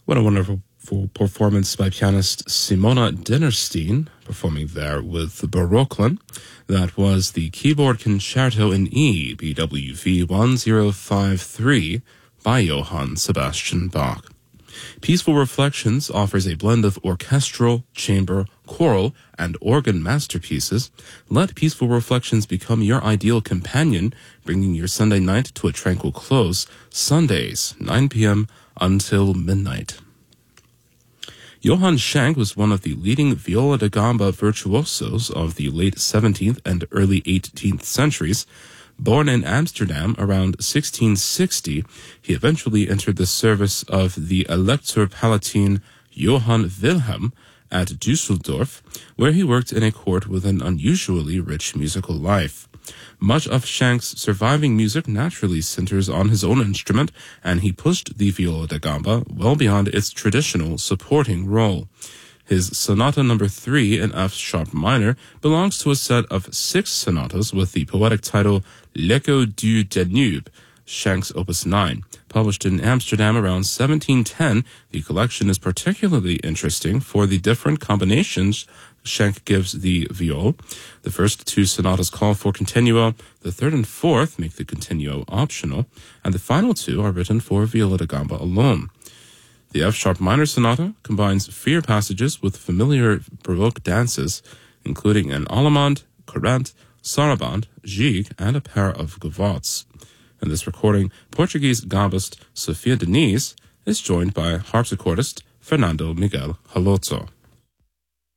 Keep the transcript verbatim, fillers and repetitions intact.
What a wonderful performance by pianist Simona Dinnerstein, performing there with Barocklen. That was the Keyboard Concerto in E, B W V one zero five three, by Johann Sebastian Bach. Peaceful Reflections offers a blend of orchestral, chamber, choral, and organ masterpieces. Let Peaceful Reflections become your ideal companion, bringing your Sunday night to a tranquil close, Sundays, nine p.m. until midnight. Johann Schenk was one of the leading viola da gamba virtuosos of the late seventeenth and early eighteenth centuries. Born in Amsterdam around sixteen sixty, he eventually entered the service of the Elector Palatine Johann Wilhelm at Düsseldorf, where he worked in a court with an unusually rich musical life. Much of Schenk's surviving music naturally centers on his own instrument, and he pushed the viola da gamba well beyond its traditional supporting role. His Sonata Number three in F sharp minor belongs to a set of six sonatas with the poetic title L'Echo du Danube, Schenk's Opus nine. Published in Amsterdam around seventeen ten, the collection is particularly interesting for the different combinations Schenk gives the viol. The first two sonatas call for continuo, the third and fourth make the continuo optional, and the final two are written for viola da gamba alone. The F sharp minor sonata combines freer passages with familiar Baroque dances, including an allemande, courante, sarabande, gigue, and a pair of gavottes. In this recording, Portuguese gambist Sofia Diniz is joined by harpsichordist Fernando Miguel Haloto.